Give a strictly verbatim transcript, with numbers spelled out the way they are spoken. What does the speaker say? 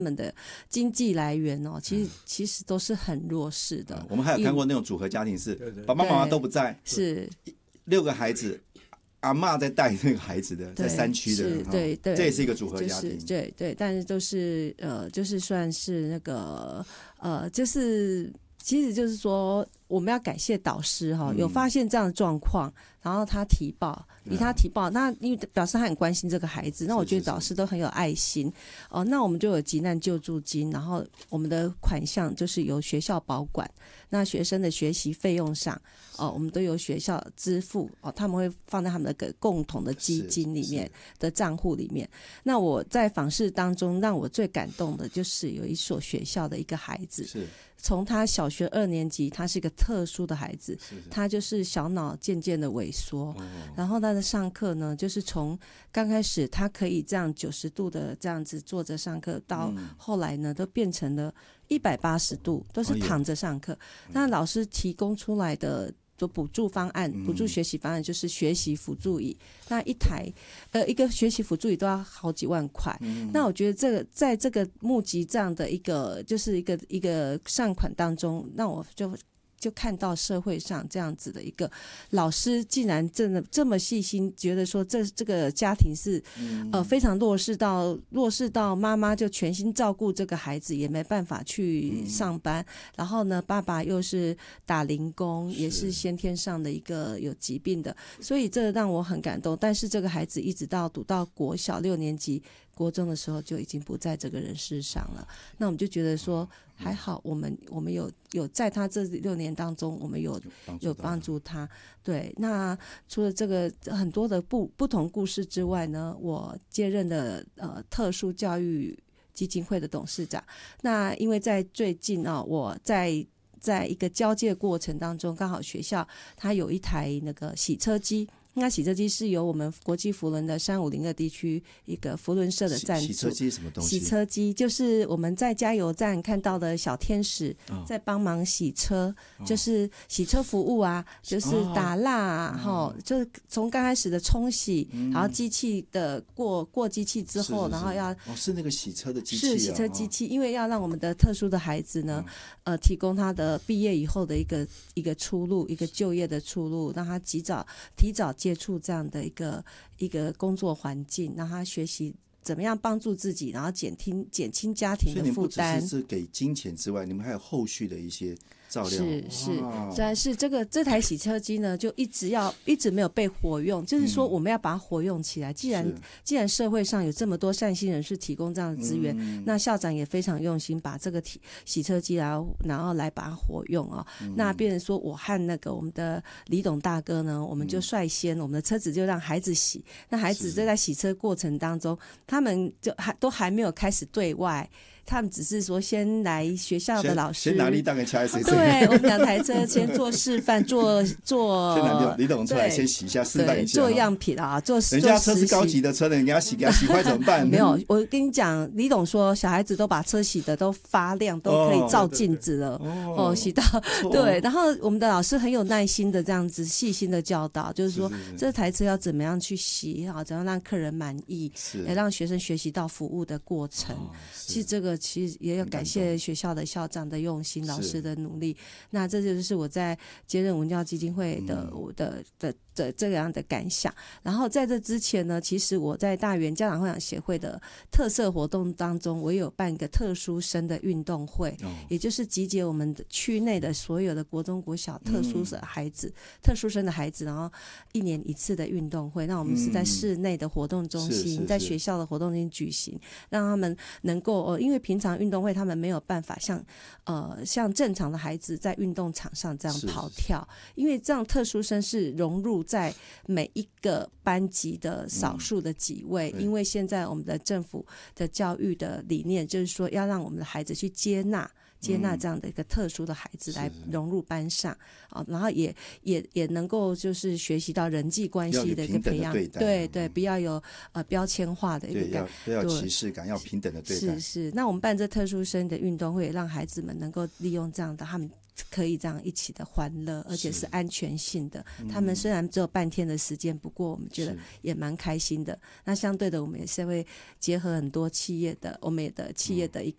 们的经济来源哦，其实其实都是很弱势的。 嗯、我们还有看过那种组合家庭是爸爸妈妈都不在， 是六个孩子。阿嬷在带那个孩子的，在山区的， 对对， 这也是一个组合家庭， 就是、对对，但是都是呃，就是算是那个呃，就是其实就是说，我们要感谢导师哈、哦，有发现这样的状况，然后他提报，以他提报，那因为表示他很关心这个孩子，那我觉得导师都很有爱心哦、呃。那我们就有急难救助金，然后我们的款项就是由学校保管，那学生的学习费用上哦、呃，我们都由学校支付哦，他们会放在他们的个共同的基金里面的账户里面。那我在访视当中，让我最感动的就是有一所学校的一个孩子， 是从他小学二年级，他是一个特殊的孩子， 是是他就是小脑渐渐的萎缩、哦，然后他的上课呢，就是从刚开始他可以这样九十度的这样子坐着上课，到后来呢，都变成了一百八十度，都是躺着上课。那老师提供出来的的补助方案，补助学习方案就是学习辅助椅，那一台呃一个学习辅助椅都要好几万块。嗯、那我觉得这个在这个募集这样的一个就是一个一个善款当中，那我就。就看到社会上这样子的一个老师，竟然真的这么细心，觉得说这这个家庭是、嗯、呃非常弱势到弱势到妈妈就全心照顾这个孩子，也没办法去上班。嗯、然后呢，爸爸又是打零工，也是先天上的一个有疾病的，所以这让我很感动。但是这个孩子一直到读到国小六年级。国中的时候就已经不在这个人世上了，那我们就觉得说还好，我们我们有有在他这六年当中，我们有有帮助他。对，那除了这个很多的不不同故事之外呢，我接任的呃特殊教育基金会的董事长。那因为在最近啊、哦，我在在一个交接过程当中，刚好学校它有一台那个洗车机。那洗车机是由我们国际扶轮的三五零二地区一个扶轮社的赞助。 洗车机什么东西？ 洗车机就是我们在加油站看到的小天使，在帮忙洗车，哦、就是洗车服务啊，就是打蜡啊，哦、就是从刚开始的冲洗，嗯、然后机器的过过机器之后， 是是是然后要哦是那个洗车的机器、啊， 是洗车机器，因为要让我们的特殊的孩子呢，嗯、呃，提供他的毕业以后的一个一个出路，一个就业的出路，让他及早提早。接触这样的一个一个工作环境，让他学习怎么样帮助自己，然后减轻减轻家庭的负担。 所以你们不只是给金钱之外，你们还有后续的一些照料。 是是，但是这个这台洗车机呢，就一直要一直没有被活用，就是说我们要把它活用起来。既然既然社会上有这么多善心人士提供这样的资源，嗯、那校长也非常用心把这个洗车机然后然后来把它活用啊、哦。嗯、那变成说我和那个我们的李董大哥呢，我们就率先、嗯、我们的车子就让孩子洗，那孩子就在洗车过程当中，他们就还都还没有开始对外。他们只是说先来学校的老师， 先拿立当给掐谁？ 对，我们两台车先做示范，做做。 先拿李董出来先洗一下，示范一下， 做样品啊，做。 人家车是高级的车呢，人家洗给他洗坏怎么办？ 没有，我跟你讲，李董说小孩子都把车洗的都发亮，都可以照镜子了。哦，对对对哦洗到对，然后我们的老师很有耐心的这样子细心的教导，就是说是是是这台车要怎么样去洗啊，怎样让客人满意，也让学生学习到服务的过程。哦、其实这个。其实也有感谢学校的校长的用心，老师的努力。那这就是我在接任文教基金会的、嗯、我的的的这样的感想。然后在这之前呢，其实我在大园家长会长协会的特色活动当中，我也有办一个特殊生的运动会，哦、也就是集结我们区内的所有的国中国小特殊的孩子、嗯、特殊生的孩子，然后一年一次的运动会。那我们是在室内的活动中心，嗯、在学校的活动中心举行，让他们能够呃，因为平常运动会他们没有办法像呃像正常的孩子在运动场上这样跑跳，因为这样特殊生是融入在每一个班级的少数的几位、嗯、因为现在我们的政府的教育的理念就是说要让我们的孩子去接纳接纳这样的一个特殊的孩子来融入班上、啊、然后也也也能够就是学习到人际关系的一个培养，对 对, 对，不要有呃标签化的一个感， 不要有歧视感，要平等的对待。 是是，那我们办这特殊生的运动会，让孩子们能够利用这样的他们。可以这样一起的欢乐，而且是安全性的。他们虽然只有半天的时间，不过我们觉得也蛮开心的。那相对的，我们也是会结合很多企业的，我们的企业的一